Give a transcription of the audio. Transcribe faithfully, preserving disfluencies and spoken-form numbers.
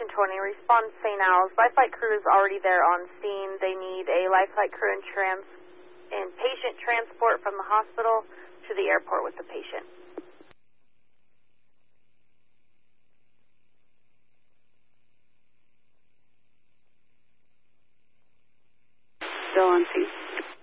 Ocean twenty, respond to Saint Al's. Life flight crew is already there on scene. They need a life flight crew and, trans and patient transport from the hospital to the airport with the patient. Still on scene.